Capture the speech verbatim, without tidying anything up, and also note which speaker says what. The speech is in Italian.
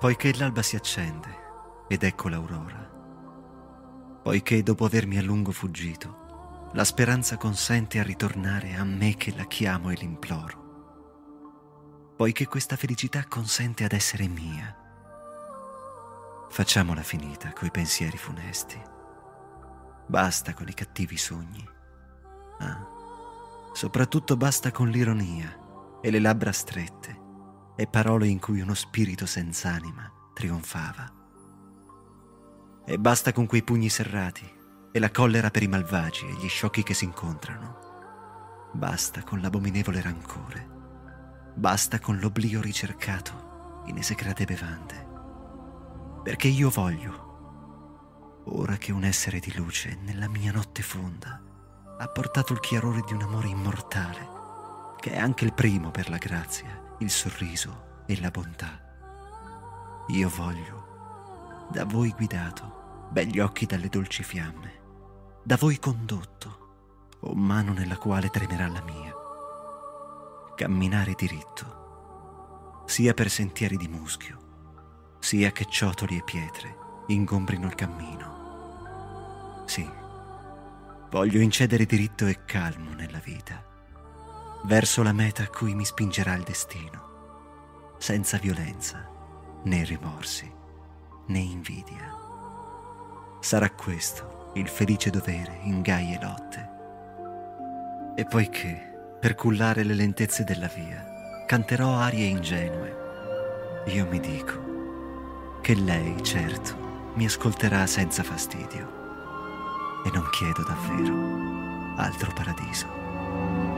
Speaker 1: Poiché l'alba si accende ed ecco l'aurora, poiché dopo avermi a lungo fuggito, la speranza consente a ritornare a me che la chiamo e l'imploro, poiché questa felicità consente ad essere mia, facciamola finita coi pensieri funesti. Basta con i cattivi sogni. Ah, soprattutto basta con l'ironia e le labbra strette e parole in cui uno spirito senz'anima trionfava. E basta con quei pugni serrati e la collera per i malvagi e gli sciocchi che si incontrano. Basta con l'abominevole rancore. Basta con l'oblio ricercato in esecrate bevande. Perché io voglio, ora che un essere di luce nella mia notte fonda ha portato il chiarore di un amore immortale, che è anche il primo per la grazia, il sorriso e la bontà. Io voglio, da voi guidato, begli occhi dalle dolci fiamme, da voi condotto, o mano nella quale tremerà la mia, camminare diritto, sia per sentieri di muschio, sia che ciotoli e pietre ingombrino il cammino. Sì, voglio incedere diritto e calmo nella vita, verso la meta a cui mi spingerà il destino, senza violenza, né rimorsi, né invidia. Sarà questo il felice dovere in gaie lotte. E poiché, per cullare le lentezze della via, canterò arie ingenue, io mi dico che lei, certo, mi ascolterà senza fastidio, e non chiedo davvero altro paradiso.